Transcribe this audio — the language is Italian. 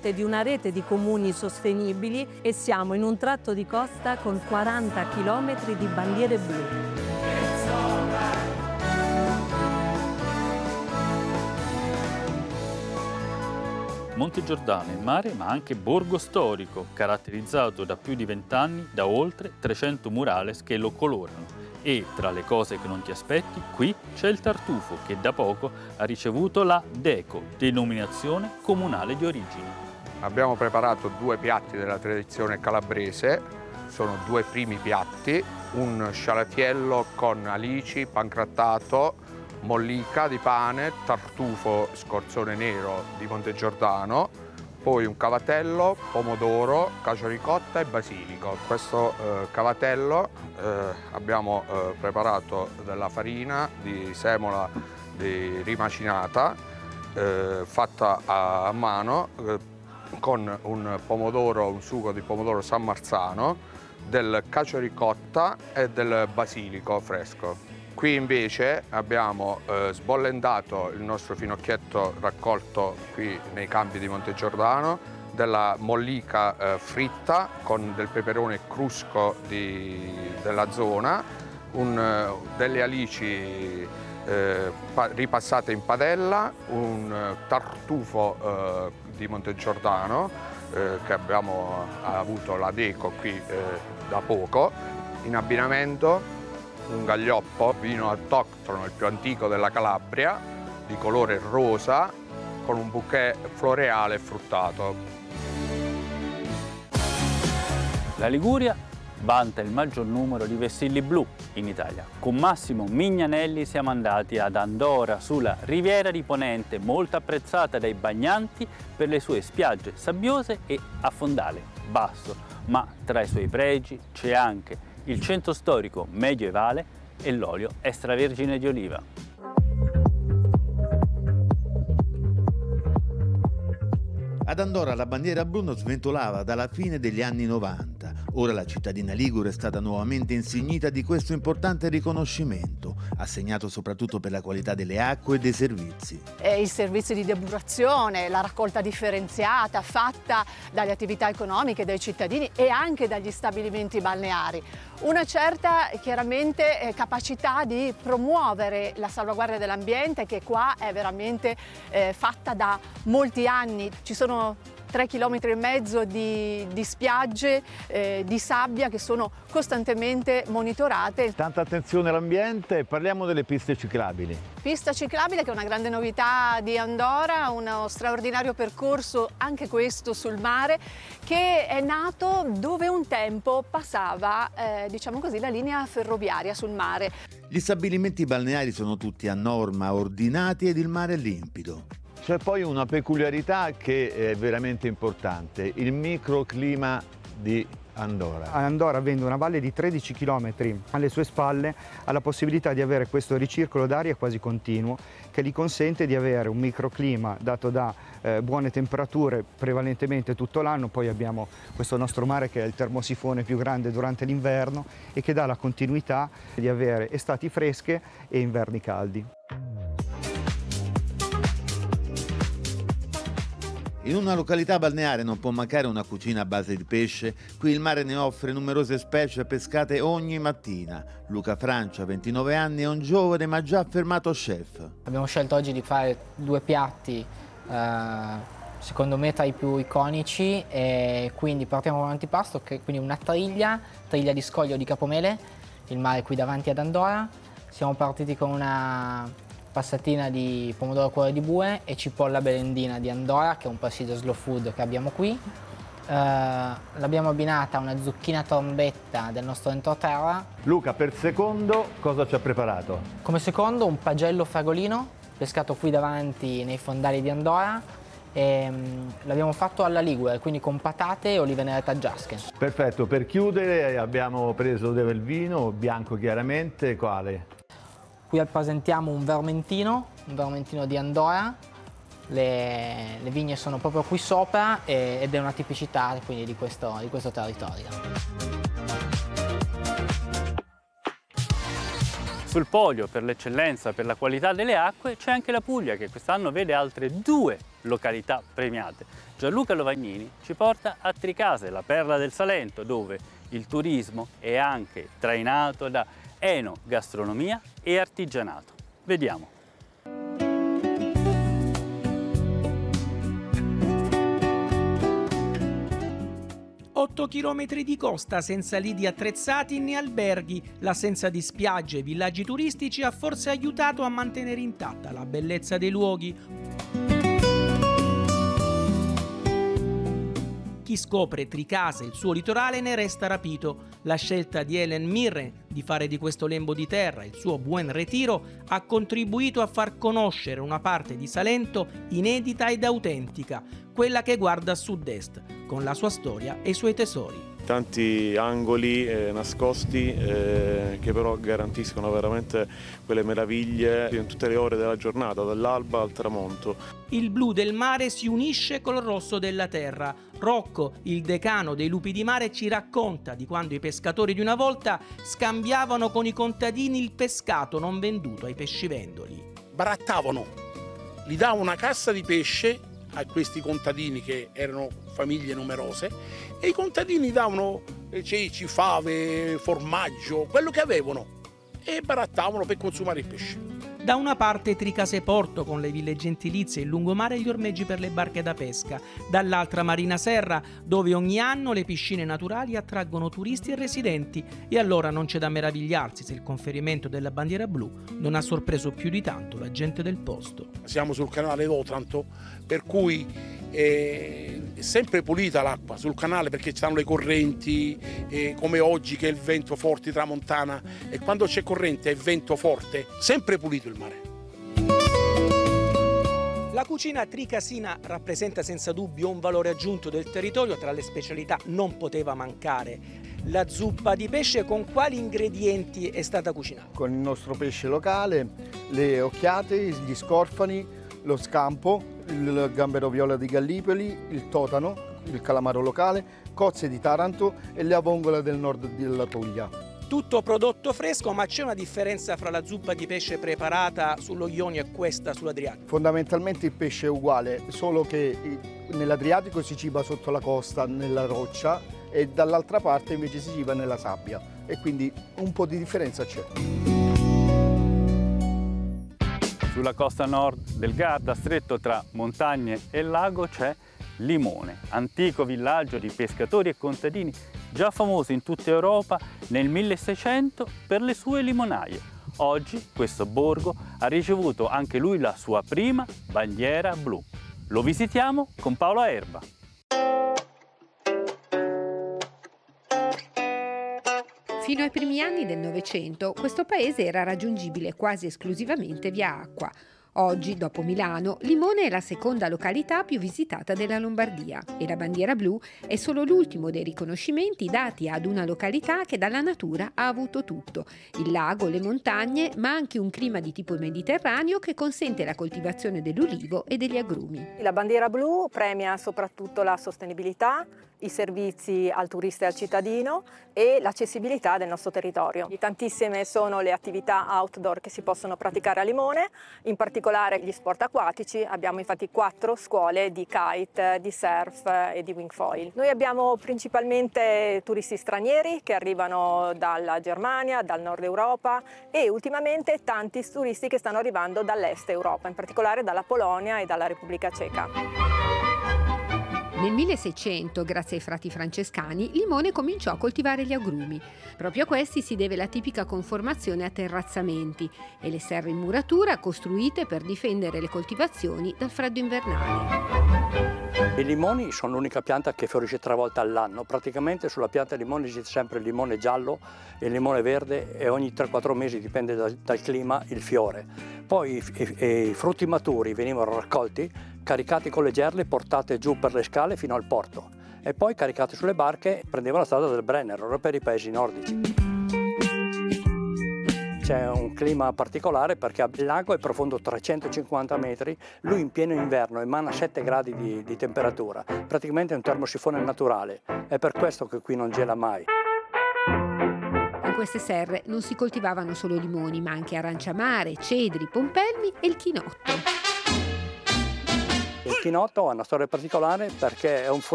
parte di una rete di comuni sostenibili e siamo in un tratto di costa con 40 chilometri di bandiere blu. Montegiordano è mare ma anche borgo storico, caratterizzato da più di 20 anni da oltre 300 murales che lo colorano. E tra le cose che non ti aspetti, qui c'è il tartufo che da poco ha ricevuto la DECO, denominazione comunale di origine. Abbiamo preparato 2 piatti della tradizione calabrese, sono 2 primi piatti, un scialatiello con alici, pangrattato, mollica di pane, tartufo scorzone nero di Montegiordano, poi un cavatello, pomodoro, cacio ricotta e basilico. Questo cavatello abbiamo preparato della farina di semola rimacinata, fatta a mano, con un sugo di pomodoro San Marzano, del cacio ricotta e del basilico fresco. Qui invece abbiamo sbollentato il nostro finocchietto raccolto qui nei campi di Montegiordano, della mollica fritta con del peperone crusco della zona, delle alici ripassate in padella, un tartufo di Montegiordano che abbiamo avuto la DECO qui da poco, in abbinamento un gaglioppo, vino autoctono, il più antico della Calabria, di colore rosa, con un bouquet floreale e fruttato. La Liguria vanta il maggior numero di vessilli blu in Italia. Con Massimo Mignanelli siamo andati ad Andora, sulla riviera di Ponente, molto apprezzata dai bagnanti per le sue spiagge sabbiose e a fondale basso. Ma tra i suoi pregi c'è anche il centro storico medievale e l'olio extravergine di oliva. Ad Andora la bandiera blu non sventolava dalla fine degli anni 90. Ora la cittadina ligure è stata nuovamente insignita di questo importante riconoscimento, assegnato soprattutto per la qualità delle acque e dei servizi. I servizi di depurazione, la raccolta differenziata fatta dalle attività economiche, dai cittadini e anche dagli stabilimenti balneari. Una certa, chiaramente, capacità di promuovere la salvaguardia dell'ambiente, che qua è veramente fatta da molti anni. Ci sono 3,5 km di spiagge di sabbia che sono costantemente monitorate. Tanta attenzione all'ambiente, parliamo delle piste ciclabili. Pista ciclabile che è una grande novità di Andora, uno straordinario percorso anche questo sul mare, che è nato dove un tempo passava, diciamo così, la linea ferroviaria sul mare. Gli stabilimenti balneari sono tutti a norma, ordinati ed il mare è limpido. C'è poi una peculiarità che è veramente importante, il microclima di Andora. Andora, avendo una valle di 13 km alle sue spalle, ha la possibilità di avere questo ricircolo d'aria quasi continuo che gli consente di avere un microclima dato da buone temperature prevalentemente tutto l'anno. Poi abbiamo questo nostro mare che è il termosifone più grande durante l'inverno e che dà la continuità di avere estati fresche e inverni caldi. In una località balneare non può mancare una cucina a base di pesce. Qui il mare ne offre numerose specie pescate ogni mattina. Luca Francia, 29 anni, è un giovane ma già affermato chef. Abbiamo scelto oggi di fare 2 piatti, secondo me tra i più iconici, e quindi partiamo con un antipasto, quindi una triglia di scoglio di capomele, il mare qui davanti ad Andora. Siamo partiti con una passatina di pomodoro cuore di bue e cipolla belendina di Andora, che è un presidio slow food che abbiamo qui. L'abbiamo abbinata a una zucchina trombetta del nostro entroterra. Luca, per secondo cosa ci ha preparato? Come secondo un pagello fragolino, pescato qui davanti nei fondali di Andora. L'abbiamo fatto alla ligure, quindi con patate e olive nere taggiasche. Perfetto, per chiudere abbiamo preso del vino, bianco chiaramente, quale? Qui presentiamo un vermentino di Andora. Le vigne sono proprio qui sopra ed è una tipicità quindi di questo territorio. Sul podio per l'eccellenza, per la qualità delle acque, c'è anche la Puglia, che quest'anno vede altre 2 località premiate. Gianluca Lovagnini ci porta a Tricase, la perla del Salento, dove il turismo è anche trainato da enogastronomia e artigianato. Vediamo. 8 chilometri di costa senza lidi attrezzati né alberghi. L'assenza di spiagge e villaggi turistici ha forse aiutato a mantenere intatta la bellezza dei luoghi. Chi scopre Tricase e il suo litorale ne resta rapito. La scelta di Helen Mirren di fare di questo lembo di terra il suo Buen Retiro ha contribuito a far conoscere una parte di Salento inedita ed autentica, quella che guarda a sud-est, con la sua storia e i suoi tesori. Tanti angoli nascosti che però garantiscono veramente quelle meraviglie in tutte le ore della giornata, dall'alba al tramonto. Il blu del mare si unisce col rosso della terra. Rocco, il decano dei lupi di mare, ci racconta di quando i pescatori di una volta scambiavano con i contadini il pescato non venduto ai pescivendoli. Barattavano, gli davano una cassa di pesce a questi contadini che erano famiglie numerose e i contadini davano ceci, fave, formaggio, quello che avevano e barattavano per consumare il pesce. Da una parte Tricase Porto con le ville gentilizie, il lungomare e gli ormeggi per le barche da pesca, dall'altra Marina Serra, dove ogni anno le piscine naturali attraggono turisti e residenti, e allora non c'è da meravigliarsi se il conferimento della bandiera blu non ha sorpreso più di tanto la gente del posto. Siamo sul canale d'Otranto, per cui è sempre pulita l'acqua sul canale perché ci sono le correnti, come oggi che è il vento forte tramontana, e quando c'è corrente e vento forte sempre pulito il mare. La cucina tricasina rappresenta senza dubbio un valore aggiunto del territorio. Tra le specialità non poteva mancare la zuppa di pesce. Con quali ingredienti è stata cucinata? Con il nostro pesce locale, le occhiate, gli scorfani, lo scampo, il gambero viola di Gallipoli, il totano, il calamaro locale, cozze di Taranto e le avongole del nord della Puglia. Tutto prodotto fresco, ma c'è una differenza fra la zuppa di pesce preparata sullo Ionio e questa sull'Adriatico? Fondamentalmente il pesce è uguale, solo che nell'Adriatico si ciba sotto la costa, nella roccia, e dall'altra parte invece si ciba nella sabbia, e quindi un po' di differenza c'è. Sulla costa nord del Garda, stretto tra montagne e lago, c'è Limone, antico villaggio di pescatori e contadini, già famoso in tutta Europa nel 1600 per le sue limonaie. Oggi questo borgo ha ricevuto anche lui la sua prima bandiera blu. Lo visitiamo con Paolo Erba. Fino ai primi anni del Novecento questo paese era raggiungibile quasi esclusivamente via acqua. Oggi, dopo Milano, Limone è la seconda località più visitata della Lombardia e la bandiera blu è solo l'ultimo dei riconoscimenti dati ad una località che dalla natura ha avuto tutto: il lago, le montagne, ma anche un clima di tipo mediterraneo che consente la coltivazione dell'ulivo e degli agrumi. La bandiera blu premia soprattutto la sostenibilità, i servizi al turista e al cittadino e l'accessibilità del nostro territorio. Tantissime sono le attività outdoor che si possono praticare a Limone, in particolare gli sport acquatici. Abbiamo infatti 4 scuole di kite, di surf e di wingfoil. Noi abbiamo principalmente turisti stranieri che arrivano dalla Germania, dal nord Europa, e ultimamente tanti turisti che stanno arrivando dall'est Europa, in particolare dalla Polonia e dalla Repubblica Ceca. Nel 1600, grazie ai frati francescani, Limone cominciò a coltivare gli agrumi. Proprio a questi si deve la tipica conformazione a terrazzamenti e le serre in muratura costruite per difendere le coltivazioni dal freddo invernale. I limoni sono l'unica pianta che fiorisce 3 volte all'anno. Praticamente sulla pianta di limone c'è sempre il limone giallo e il limone verde, e ogni 3-4 mesi, dipende dal clima, il fiore. Poi i frutti maturi venivano raccolti, caricati con le gerle, portate giù per le scale fino al porto, e poi caricati sulle barche prendevano la strada del Brennero per i paesi nordici. C'è un clima particolare perché il lago è profondo 350 metri, lui in pieno inverno emana 7 gradi di temperatura, praticamente è un termosifone naturale, è per questo che qui non gela mai. In queste serre non si coltivavano solo limoni, ma anche aranciamare, cedri, pompelmi e il chinotto. chinotto ha una storia particolare perché è un frutto